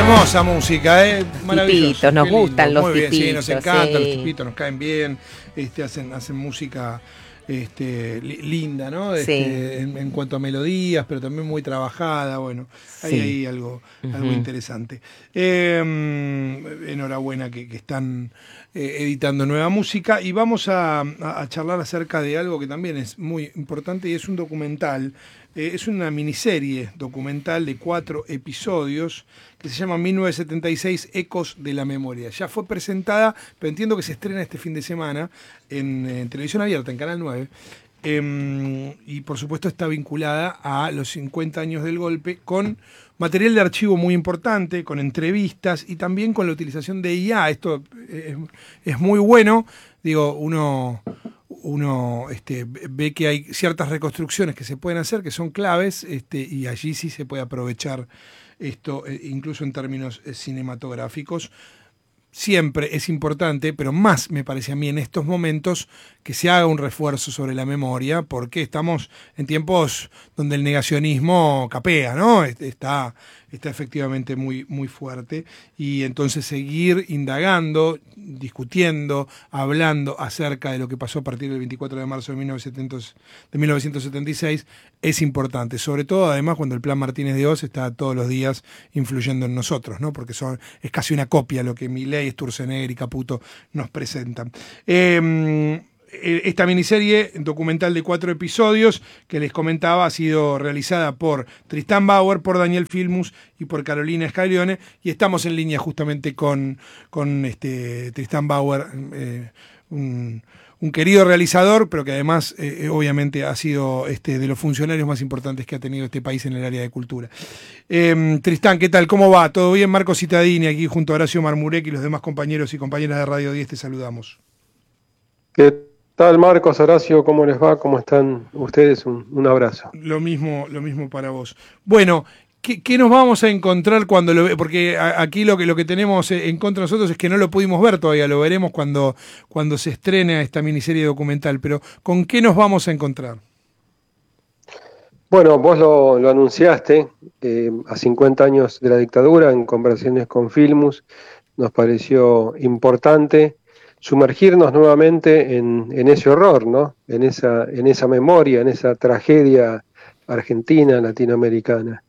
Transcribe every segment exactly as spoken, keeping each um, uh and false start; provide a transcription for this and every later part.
Hermosa música, ¿eh? Maravilloso. Tipitos, nos gustan los Muy bien, tipitos. sí, nos encantan sí. los tipitos, nos caen bien, este, hacen, hacen música este, li- linda, ¿no? Este, Sí. en, en cuanto a melodías, pero también muy trabajada, bueno, hay Sí. ahí algo, algo Ujú. interesante. Eh, enhorabuena que, que están eh, editando nueva música y vamos a, a, a charlar acerca de algo que también es muy importante y es un documental. Eh, es una miniserie documental de cuatro episodios que se llama mil novecientos setenta y seis Ecos de la Memoria. Ya fue presentada, pero entiendo que se estrena este fin de semana en, en televisión abierta, en Canal nueve. Eh, y por supuesto está vinculada a los cincuenta años del golpe con material de archivo muy importante, con entrevistas y también con la utilización de I A. Esto es, es muy bueno, digo, uno... uno este, ve que hay ciertas reconstrucciones que se pueden hacer, que son claves, este, y allí sí se puede aprovechar esto, eh, incluso en términos eh, cinematográficos. Siempre es importante, pero más me parece a mí en estos momentos, que se haga un refuerzo sobre la memoria, porque estamos en tiempos donde el negacionismo capea, ¿no? Está, está efectivamente muy, muy fuerte, y entonces seguir indagando, discutiendo, hablando acerca de lo que pasó a partir del veinticuatro de marzo de mil novecientos setenta y seis es importante, sobre todo además cuando el Plan Martínez de Oz está todos los días influyendo en nosotros, ¿no? Porque son, es casi una copia lo que Milei, Sturzenegger y Caputo nos presentan. Eh, Esta miniserie documental de cuatro episodios que les comentaba ha sido realizada por Tristán Bauer, por Daniel Filmus y por Carolina Scaglione, y estamos en línea justamente con, con este, Tristán Bauer, eh, un, un querido realizador, pero que además eh, obviamente ha sido este, de los funcionarios más importantes que ha tenido este país en el área de cultura. Eh, Tristán, ¿qué tal? ¿Cómo va? ¿Todo bien? Marco Cittadini aquí junto a Horacio Marmurek y los demás compañeros y compañeras de Radio diez, te saludamos. ¿Qué tal, Marcos, Horacio? ¿Cómo les va? ¿Cómo están ustedes? Un, un abrazo. Lo mismo, lo mismo para vos. Bueno, ¿qué, qué nos vamos a encontrar cuando lo ve? Porque a, aquí lo que, lo que tenemos en contra de nosotros es que no lo pudimos ver todavía, lo veremos cuando, cuando se estrene esta miniserie documental, pero ¿con qué nos vamos a encontrar? Bueno, vos lo, lo anunciaste, eh, a cincuenta años de la dictadura, en conversaciones con Filmus, nos pareció importante sumergirnos nuevamente en, en ese horror, ¿no? En esa, en esa memoria, en esa tragedia argentina, latinoamericana.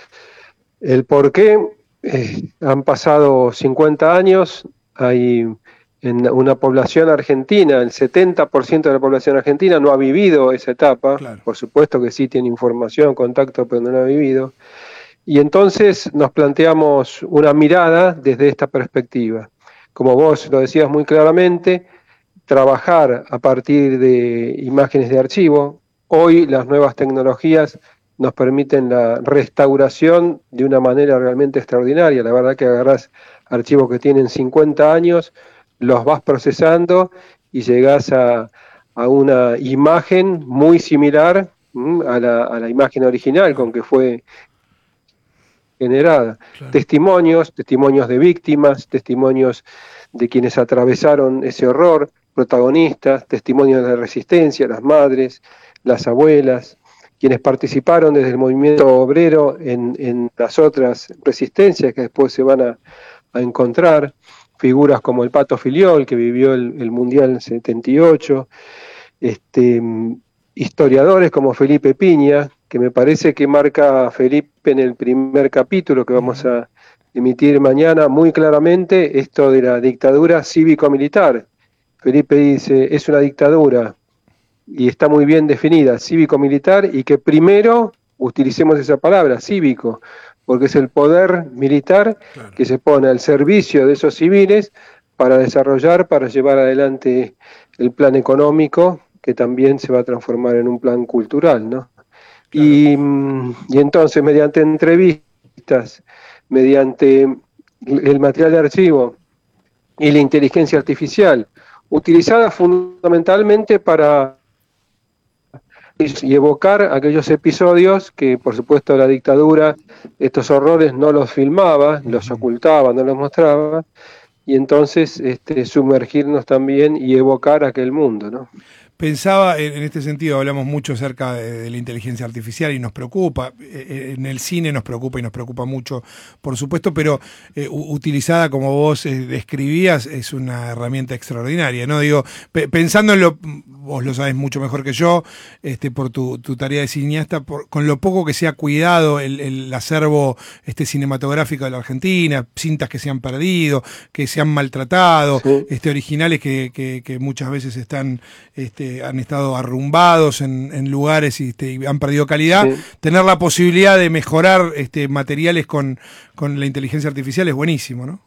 El por qué, eh, han pasado cincuenta años, hay en una población argentina, el setenta por ciento de la población argentina no ha vivido esa etapa, Claro. Por supuesto que sí tiene información, contacto, pero no lo ha vivido. Y entonces nos planteamos una mirada desde esta perspectiva. Como vos lo decías muy claramente, trabajar a partir de imágenes de archivo. Hoy las nuevas tecnologías nos permiten la restauración de una manera realmente extraordinaria. La verdad que agarrás archivos que tienen cincuenta años, los vas procesando y llegás a, a una imagen muy similar ¿m? a la, a la imagen original con que fue generada. Claro. Testimonios, testimonios de víctimas, testimonios de quienes atravesaron ese horror, protagonistas, testimonios de resistencia, las madres, las abuelas, quienes participaron desde el movimiento obrero en, en las otras resistencias que después se van a, a encontrar, figuras como el Pato Filiol, que vivió el, el Mundial setenta y ocho, este, historiadores como Felipe Piña, que me parece que marca a Felipe en el primer capítulo que vamos a emitir mañana muy claramente esto de la dictadura cívico-militar. Felipe dice, es una dictadura, y está muy bien definida, cívico-militar, y que primero utilicemos esa palabra, cívico, porque es el poder militar Claro. que se pone al servicio de esos civiles para desarrollar, para llevar adelante el plan económico, que también se va a transformar en un plan cultural, ¿no? Claro. Y, y entonces, mediante entrevistas, mediante el material de archivo y la inteligencia artificial, utilizada fundamentalmente para y evocar aquellos episodios que, por supuesto, la dictadura, estos horrores no los filmaba, los ocultaba, no los mostraba, y entonces este, sumergirnos también y evocar aquel mundo, ¿no? pensaba en, en este sentido, hablamos mucho acerca de, de la inteligencia artificial y nos preocupa, eh, en el cine nos preocupa y nos preocupa mucho, por supuesto, pero eh, utilizada como vos eh, describías es una herramienta extraordinaria, ¿no? Digo, pe pensando en lo, vos lo sabés mucho mejor que yo, este, por tu, tu tarea de cineasta, por, con lo poco que se ha cuidado el, el acervo este, cinematográfico de la Argentina, cintas que se han perdido, que se han maltratado, sí. este, originales que, que, que muchas veces están... Este, han estado arrumbados en, en lugares y, este, y han perdido calidad, sí. Tener la posibilidad de mejorar este, materiales con, con la inteligencia artificial es buenísimo, ¿no?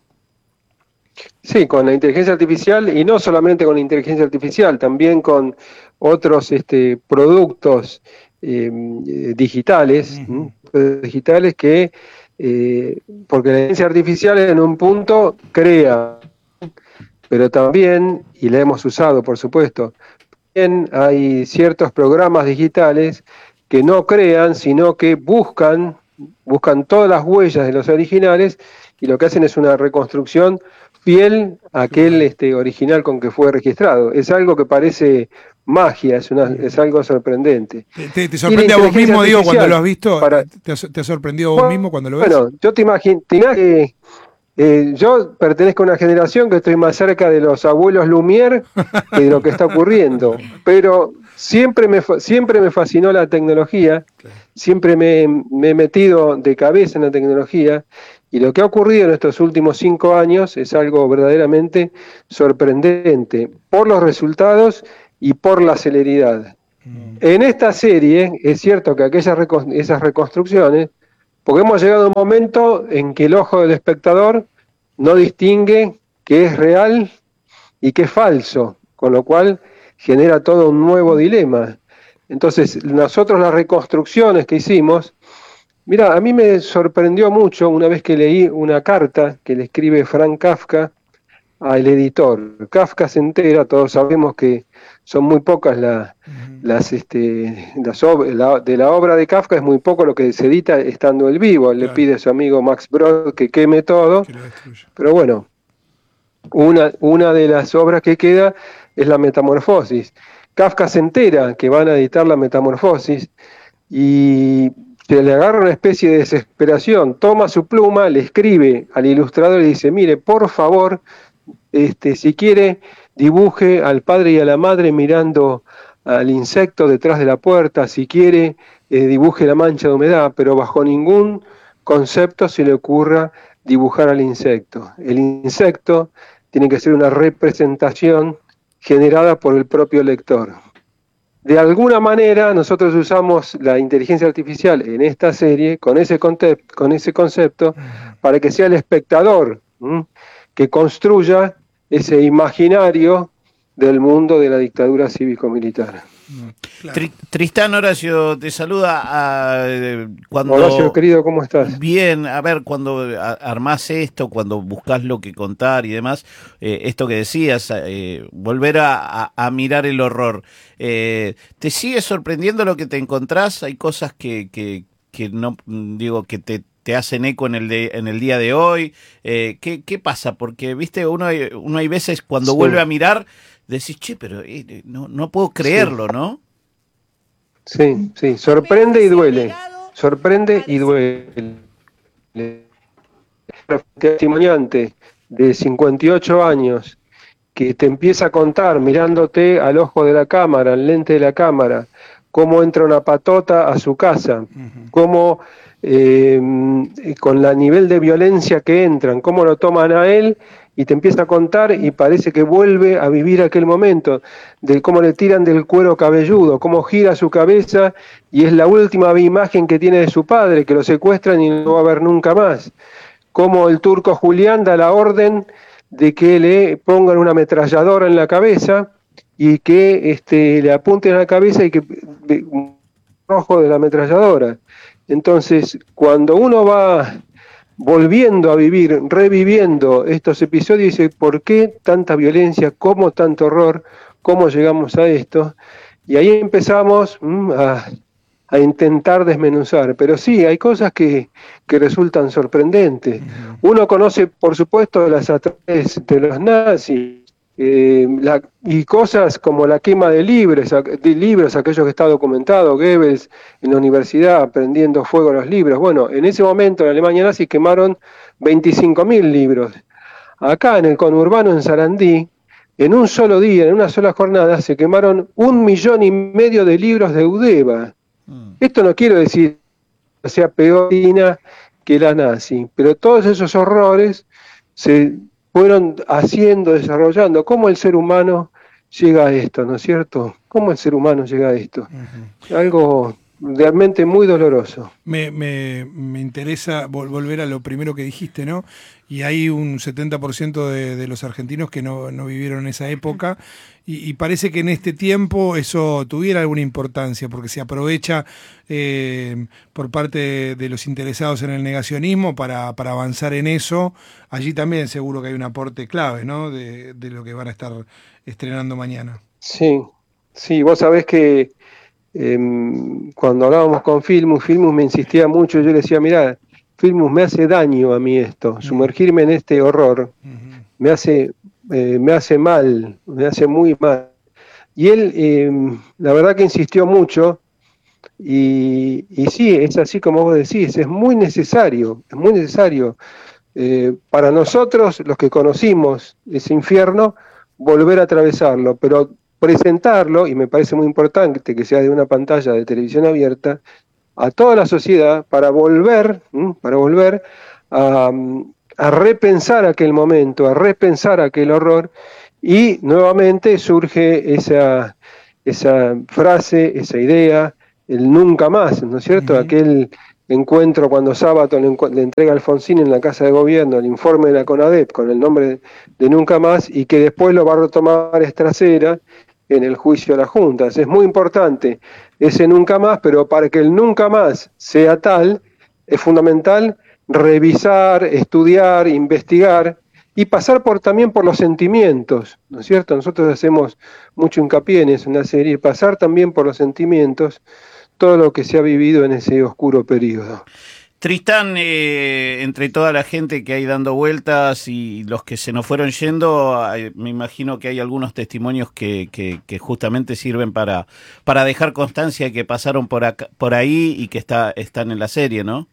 Sí, con la inteligencia artificial, y no solamente con la inteligencia artificial, también con otros este, productos eh, digitales, uh-huh. digitales que, eh, porque la inteligencia artificial en un punto crea, pero también, y la hemos usado por supuesto, hay ciertos programas digitales que no crean, sino que buscan, buscan todas las huellas de los originales y lo que hacen es una reconstrucción fiel a aquel este, original con que fue registrado. Es algo que parece magia, es, una, es algo sorprendente. ¿Te, te sorprende a vos mismo, digo, cuando lo has visto? Para, ¿Te, ¿Te ha sorprendido a vos bueno, mismo cuando lo ves? Bueno, yo te imagino que... Eh, yo pertenezco a una generación que estoy más cerca de los abuelos Lumière que de lo que está ocurriendo, pero siempre me, siempre me fascinó la tecnología, siempre me, me he metido de cabeza en la tecnología, y lo que ha ocurrido en estos últimos cinco años es algo verdaderamente sorprendente, por los resultados y por la celeridad. Mm. En esta serie, es cierto que aquellas esas reconstrucciones, porque hemos llegado a un momento en que el ojo del espectador no distingue qué es real y qué es falso, con lo cual genera todo un nuevo dilema. Entonces, nosotros las reconstrucciones que hicimos, mira, a mí me sorprendió mucho una vez que leí una carta que le escribe Frank Kafka al editor. Kafka se entera, todos sabemos que son muy pocas la, uh-huh. las, este, las la, de la obra de Kafka, es muy poco lo que se edita estando él vivo. Él claro. le pide a su amigo Max Brod que queme todo, que pero bueno, una, una de las obras que queda es la Metamorfosis. Kafka se entera que van a editar la Metamorfosis y se le agarra una especie de desesperación, toma su pluma, le escribe al ilustrador y dice, mire, por favor, este, si quiere, dibuje al padre y a la madre mirando al insecto detrás de la puerta, si quiere, eh, dibuje la mancha de humedad, pero bajo ningún concepto se le ocurra dibujar al insecto. El insecto tiene que ser una representación generada por el propio lector. De alguna manera nosotros usamos la inteligencia artificial en esta serie con ese, concept, con ese concepto para que sea el espectador ¿m? que construya ese imaginario del mundo de la dictadura cívico-militar. Claro. Tristán, Horacio, te saluda. A, cuando, Horacio, querido, ¿cómo estás? Bien, a ver, cuando armás esto, cuando buscas lo que contar y demás, eh, esto que decías, eh, volver a, a, a mirar el horror, eh, ¿te sigue sorprendiendo lo que te encontrás? Hay cosas que, que, que no, digo, que te te hacen eco en el de, en el día de hoy. Eh, ¿qué, ¿Qué pasa? Porque, viste, uno hay, uno hay veces cuando sí. vuelve a mirar, decís, che, pero eh, no, no puedo creerlo, sí. ¿no? Sí, sí, sorprende y duele. Sorprende y duele. Un testimoniante de cincuenta y ocho años que te empieza a contar, mirándote al ojo de la cámara, al lente de la cámara, cómo entra una patota a su casa, uh-huh. cómo... Eh, con la nivel de violencia que entran, cómo lo toman a él, y te empieza a contar y parece que vuelve a vivir aquel momento, de cómo le tiran del cuero cabelludo, cómo gira su cabeza y es la última imagen que tiene de su padre, que lo secuestran y no va a ver nunca más, cómo el turco Julián da la orden de que le pongan una ametralladora en la cabeza y que este, le apunten a la cabeza y que un ojo de la ametralladora. Entonces, cuando uno va volviendo a vivir, reviviendo estos episodios, dice, ¿por qué tanta violencia? ¿Cómo tanto horror? ¿Cómo llegamos a esto? Y ahí empezamos mmm, a, a intentar desmenuzar. Pero sí, hay cosas que, que resultan sorprendentes. Uno conoce, por supuesto, las atrocidades de los nazis, eh, la, y cosas como la quema de libros, de libros, aquellos que está documentado, Goebbels en la universidad prendiendo fuego a los libros. Bueno, en ese momento en Alemania nazi quemaron veinticinco mil libros. Acá en el conurbano, en Sarandí, en un solo día, en una sola jornada, se quemaron un millón y medio de libros de Eudeva. Mm. Esto no quiero decir que sea peor que la nazi, pero todos esos horrores se fueron haciendo, desarrollando. ¿Cómo el ser humano llega a esto, no es cierto? ¿Cómo el ser humano llega a esto? Uh-huh. Algo realmente muy doloroso. Me, me, me interesa vol- volver a lo primero que dijiste, ¿no? Y hay un setenta por ciento de, de los argentinos que no, no vivieron esa época y, y parece que en este tiempo eso tuviera alguna importancia porque se aprovecha eh, por parte de, de los interesados en el negacionismo para, para avanzar en eso. Allí también seguro que hay un aporte clave, ¿no? De, de lo que van a estar estrenando mañana. Sí, sí, vos sabés que Eh, cuando hablábamos con Filmus, Filmus me insistía mucho, yo le decía, mirá, Filmus, me hace daño a mí esto, sumergirme en este horror, uh-huh. me hace eh, me hace mal, me hace muy mal. Y él, eh, la verdad que insistió mucho, y, y sí, es así como vos decís, es muy necesario, es muy necesario eh, para nosotros, los que conocimos ese infierno, volver a atravesarlo, pero presentarlo, y me parece muy importante que sea de una pantalla de televisión abierta, a toda la sociedad para volver, ¿m? para volver a, a repensar aquel momento, a repensar aquel horror, y nuevamente surge esa, esa frase, esa idea, el nunca más, ¿no es cierto? Uh-huh. Aquel encuentro cuando Sábato le, le entrega a Alfonsín en la Casa de Gobierno el informe de la CONADEP con el nombre de Nunca Más, y que después lo va a retomar Estracera en el juicio a las juntas. Es muy importante ese nunca más, pero para que el nunca más sea tal, es fundamental revisar, estudiar, investigar y pasar por, también por los sentimientos, ¿no es cierto? Nosotros hacemos mucho hincapié en eso, en la serie, pasar también por los sentimientos, todo lo que se ha vivido en ese oscuro periodo. Tristán, eh, entre toda la gente que hay dando vueltas y los que se nos fueron yendo, eh, me imagino que hay algunos testimonios que, que, que justamente sirven para, para dejar constancia de que pasaron por acá, por ahí y que está, están en la serie, ¿no?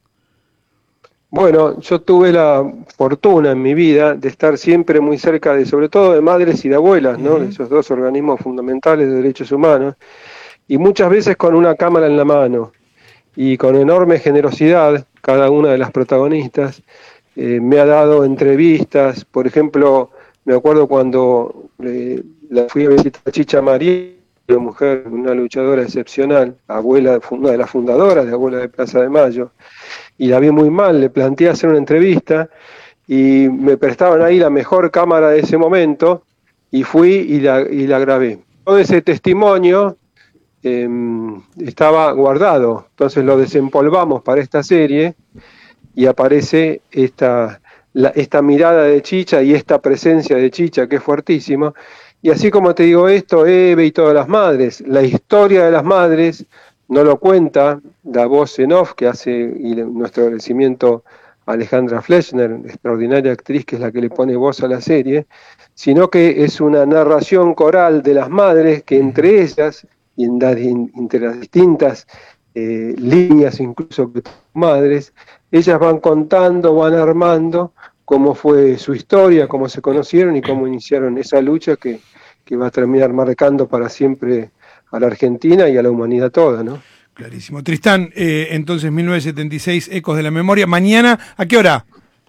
Bueno, yo tuve la fortuna en mi vida de estar siempre muy cerca de, sobre todo de madres y de abuelas, ¿no? Uh-huh. Esos dos organismos fundamentales de derechos humanos, y muchas veces con una cámara en la mano. Y con enorme generosidad, cada una de las protagonistas eh, me ha dado entrevistas. Por ejemplo, me acuerdo cuando eh, la fui a visitar a Chicha María, una mujer, una luchadora excepcional, abuela, una de las fundadoras de Abuela de Plaza de Mayo, y la vi muy mal, le planteé hacer una entrevista, y me prestaban ahí la mejor cámara de ese momento, y fui y la, y la grabé. Todo ese testimonio Eh, estaba guardado, entonces lo desempolvamos para esta serie y aparece esta, la, esta mirada de Chicha y esta presencia de Chicha que es fuertísima. Y así como te digo esto, Eve y todas las madres, la historia de las madres no lo cuenta la voz en off que hace, y nuestro agradecimiento a Alejandra Fleischner, extraordinaria actriz que es la que le pone voz a la serie, sino que es una narración coral de las madres que entre ellas y en las, entre las distintas eh, líneas, incluso que madres, ellas van contando, van armando cómo fue su historia, cómo se conocieron y cómo iniciaron esa lucha que, que va a terminar marcando para siempre a la Argentina y a la humanidad toda, ¿no? Clarísimo. Tristán, eh, entonces mil novecientos setenta y seis, Ecos de la Memoria. Mañana, ¿a qué hora?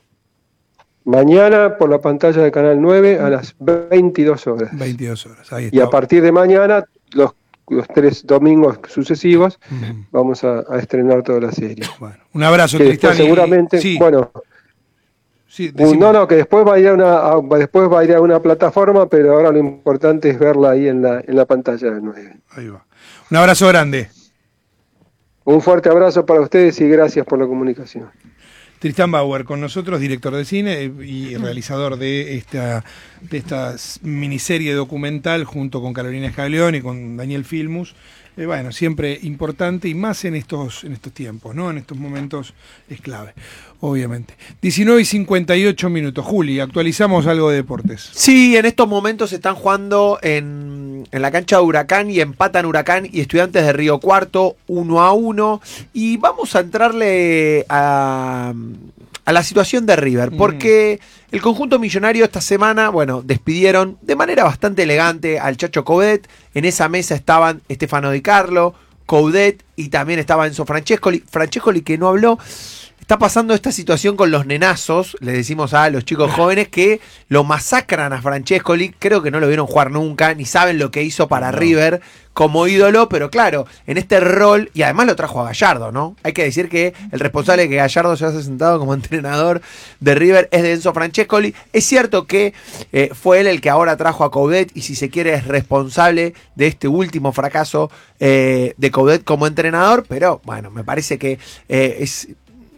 Mañana por la pantalla de Canal nueve a las veintidós horas. veintidós horas, ahí está. Y a partir de mañana, los los tres domingos sucesivos, uh-huh. vamos a, a estrenar toda la serie. Bueno, un abrazo, que Tristán. Seguramente, sí. bueno, sí, un, no, no, que después va a ir a una, a, después va a ir a una plataforma, pero ahora lo importante es verla ahí en la, en la pantalla de nueve. Ahí va. Un abrazo grande. Un fuerte abrazo para ustedes y gracias por la comunicación. Tristán Bauer con nosotros, director de cine y realizador de esta, de esta miniserie documental junto con Carolina Escaglione y con Daniel Filmus. Eh, bueno, siempre importante y más en estos, en estos tiempos, ¿no? En estos momentos es clave, obviamente. diecinueve y cincuenta y ocho minutos. Juli, actualizamos algo de deportes. Sí, en estos momentos se están jugando en, en la cancha de Huracán y empatan Huracán y Estudiantes de Río Cuarto, uno a uno. Y vamos a entrarle a, a la situación de River, porque mm. el conjunto millonario esta semana, bueno, despidieron de manera bastante elegante al Chacho Coudet. En esa mesa estaban Stefano Di Carlo, Coudet y también estaba Enzo Francescoli. Francescoli que no habló. Está pasando esta situación con los nenazos, le decimos a los chicos jóvenes, que lo masacran a Francescoli. Creo que no lo vieron jugar nunca, ni saben lo que hizo para no. River como ídolo, pero claro, en este rol, y además lo trajo a Gallardo, ¿no? Hay que decir que el responsable de que Gallardo se haya sentado como entrenador de River es de Enzo Francescoli. Es cierto que eh, fue él el que ahora trajo a Coudet y si se quiere es responsable de este último fracaso eh, de Coudet como entrenador, pero bueno, me parece que eh, es...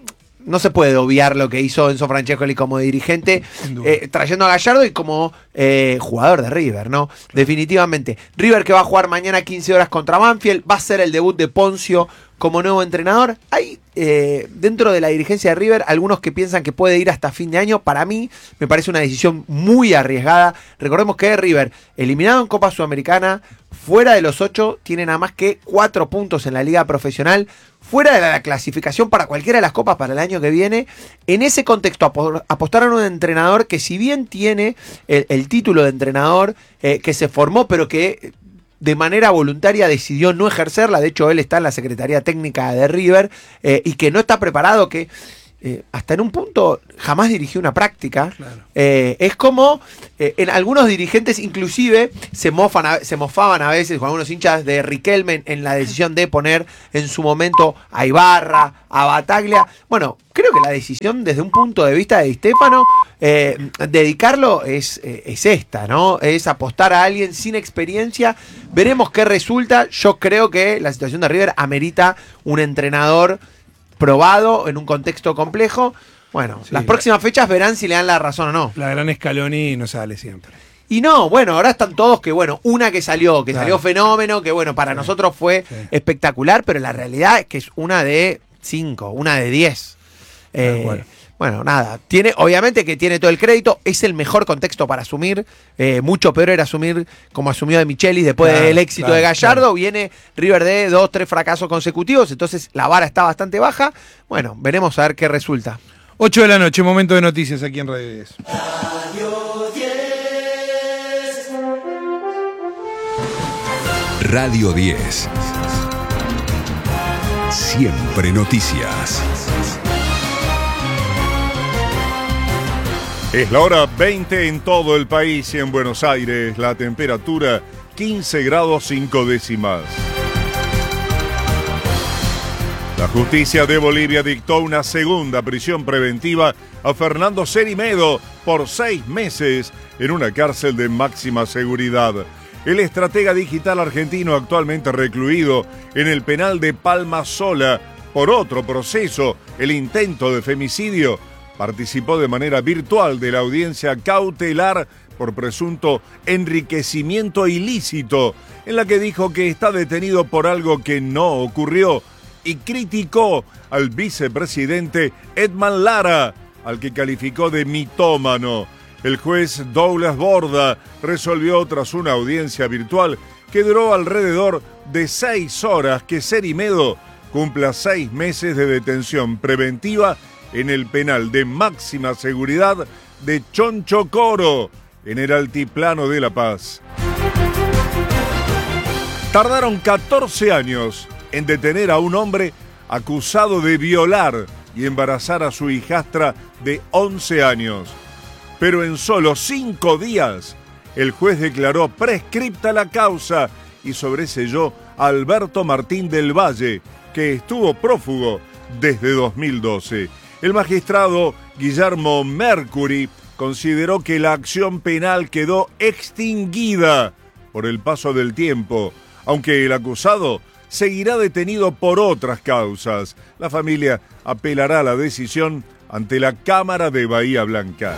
No se puede obviar lo que hizo Enzo Francescoli como dirigente, eh, trayendo a Gallardo y como eh, jugador de River, ¿no? Claro. Definitivamente. River que va a jugar mañana quince horas contra Banfield, va a ser el debut de Poncio como nuevo entrenador. Hay eh, dentro de la dirigencia de River algunos que piensan que puede ir hasta fin de año. Para mí me parece una decisión muy arriesgada. Recordemos que River, eliminado en Copa Sudamericana, fuera de los ocho, tiene nada más que cuatro puntos en la liga profesional, fuera de la clasificación para cualquiera de las copas para el año que viene. En ese contexto apostaron a un entrenador que si bien tiene el, el título de entrenador, eh, que se formó pero que de manera voluntaria decidió no ejercerla. De hecho él está en la Secretaría Técnica de River eh, y que no está preparado, que Eh, hasta en un punto jamás dirigió una práctica. Claro. Eh, es como eh, en algunos dirigentes inclusive se mofan a, se mofaban a veces con algunos hinchas de Riquelme en, en la decisión de poner en su momento a Ibarra, a Bataglia. Bueno, creo que la decisión desde un punto de vista de Di Stéfano, eh, dedicarlo es, eh, es esta, ¿no? Es apostar a alguien sin experiencia. Veremos qué resulta. Yo creo que la situación de River amerita un entrenador probado en un contexto complejo. Bueno, sí, las próximas fechas verán si le dan la razón o no. La gran Scaloni no sale siempre. Y no, bueno, ahora están todos que, bueno, una que salió, que claro. salió fenómeno, que bueno, para sí. nosotros fue sí. espectacular, pero la realidad es que es una de cinco, una de diez. Eh, bueno. Bueno, nada, tiene, obviamente que tiene todo el crédito, es el mejor contexto para asumir, eh, mucho peor era asumir como asumió de Michelis después claro, del éxito claro, de Gallardo, claro. Viene River de dos, tres fracasos consecutivos, entonces la vara está bastante baja. Bueno, veremos a ver qué resulta. ocho de la noche, momento de noticias aquí en Radio diez. Radio diez. Radio diez. Siempre noticias. Es la hora veinte en todo el país y en Buenos Aires. La temperatura quince grados cinco décimas. La justicia de Bolivia dictó una segunda prisión preventiva a Fernando Cerimedo por seis meses en una cárcel de máxima seguridad. El estratega digital argentino actualmente recluido en el penal de Palma Sola por otro proceso, el intento de femicidio, participó de manera virtual de la audiencia cautelar por presunto enriquecimiento ilícito, en la que dijo que está detenido por algo que no ocurrió y criticó al vicepresidente Edman Lara, al que calificó de mitómano. El juez Douglas Borda resolvió tras una audiencia virtual que duró alrededor de seis horas que Cerimedo cumpla seis meses de detención preventiva en el penal de máxima seguridad de Chonchocoro, en el Altiplano de La Paz. Tardaron catorce años en detener a un hombre acusado de violar y embarazar a su hijastra de once años. Pero en solo cinco días, el juez declaró prescripta la causa y sobreselló a Alberto Martín del Valle, que estuvo prófugo desde dos mil doce. El magistrado Guillermo Mercury consideró que la acción penal quedó extinguida por el paso del tiempo, aunque el acusado seguirá detenido por otras causas. La familia apelará a la decisión ante la Cámara de Bahía Blanca.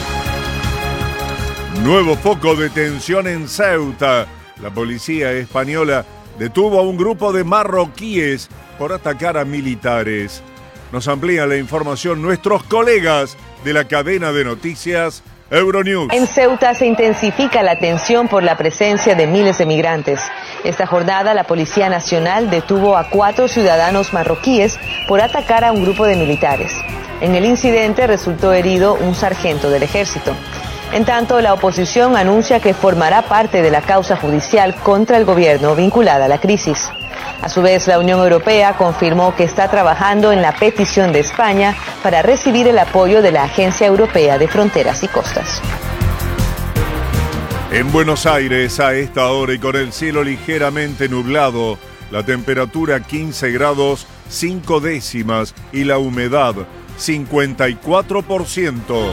Nuevo foco de tensión en Ceuta. La policía española detuvo a un grupo de marroquíes por atacar a militares. Nos amplían la información nuestros colegas de la cadena de noticias Euronews. En Ceuta se intensifica la tensión por la presencia de miles de migrantes. Esta jornada la Policía Nacional detuvo a cuatro ciudadanos marroquíes por atacar a un grupo de militares. En el incidente resultó herido un sargento del ejército. En tanto, la oposición anuncia que formará parte de la causa judicial contra el gobierno vinculada a la crisis. A su vez, la Unión Europea confirmó que está trabajando en la petición de España para recibir el apoyo de la Agencia Europea de Fronteras y Costas. En Buenos Aires, a esta hora y con el cielo ligeramente nublado, la temperatura quince grados cinco décimas y la humedad cincuenta y cuatro por ciento.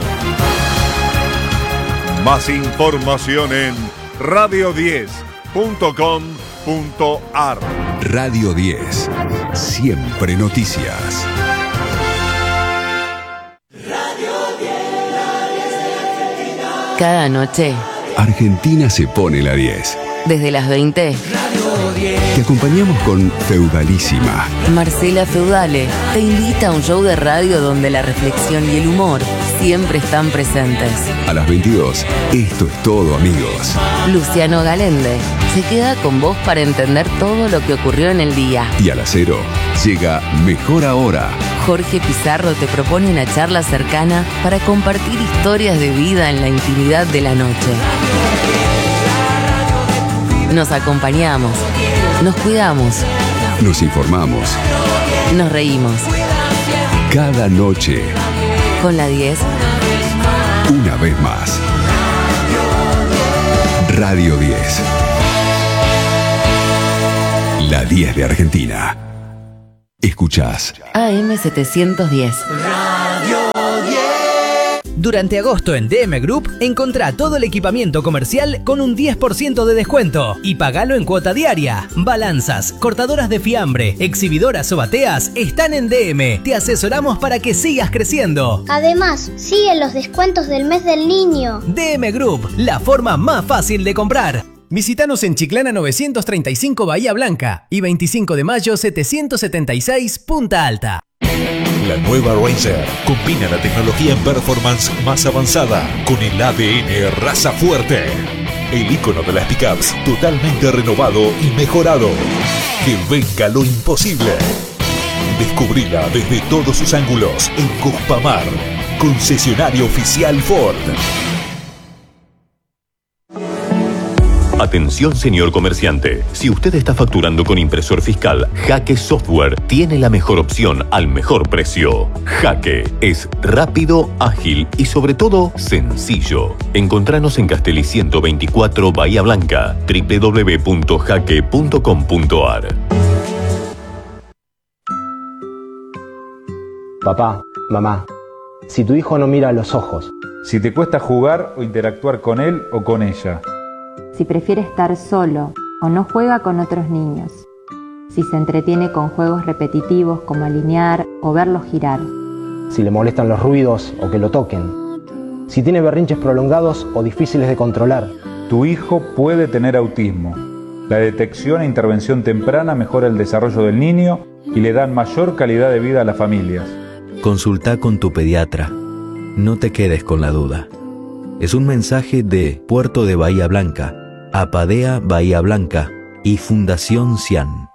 Más información en radio diez punto com punto ar. Radio diez, siempre noticias. Cada noche, Argentina se pone la diez. desde las veinte, Te acompañamos con Feudalísima. Marcela Feudale te invita a un show de radio donde la reflexión y el humor siempre están presentes. A las veintidós, Esto es todo, amigos. Luciano Galende se queda con vos para entender todo lo que ocurrió en el día. Y a las cero, llega Mejor Ahora. Jorge Pizarro te propone una charla cercana para compartir historias de vida en la intimidad de la noche. Nos acompañamos, nos cuidamos, Nos informamos. nos reímos. Cada noche, Con la diez, una vez más. Radio diez. La diez de Argentina. Escuchás. A M setecientos diez. Durante agosto en D M Group, encontrá todo el equipamiento comercial con un diez por ciento de descuento y pagalo en cuota diaria. Balanzas, cortadoras de fiambre, exhibidoras o bateas están en D M. Te asesoramos para que sigas creciendo. Además, siguen los descuentos del mes del niño. D M Group, la forma más fácil de comprar. Visítanos en Chiclana novecientos treinta y cinco Bahía Blanca y veinticinco de mayo setecientos setenta y seis Punta Alta. La nueva Ranger combina la tecnología en performance más avanzada con el A D N raza fuerte. El icono de las pickups totalmente renovado y mejorado. Que venga lo imposible. Descubrila desde todos sus ángulos en Cuspamar, concesionario oficial Ford. Atención, señor comerciante. Si usted está facturando con impresor fiscal, Jaque Software tiene la mejor opción al mejor precio. Jaque es rápido, ágil y sobre todo sencillo. Encontranos en Castelli ciento veinticuatro Bahía Blanca, doble u doble u doble u punto jaque punto com punto ar. Papá, mamá, si tu hijo no mira a los ojos, si te cuesta jugar o interactuar con él o con ella, si prefiere estar solo o no juega con otros niños, si se entretiene con juegos repetitivos como alinear o verlos girar, si le molestan los ruidos o que lo toquen, si tiene berrinches prolongados o difíciles de controlar. Tu hijo puede tener autismo. La detección e intervención temprana mejora el desarrollo del niño y le dan mayor calidad de vida a las familias. Consulta con tu pediatra. No te quedes con la duda. Es un mensaje de Puerto de Bahía Blanca, APADEA Bahía Blanca y Fundación Cian.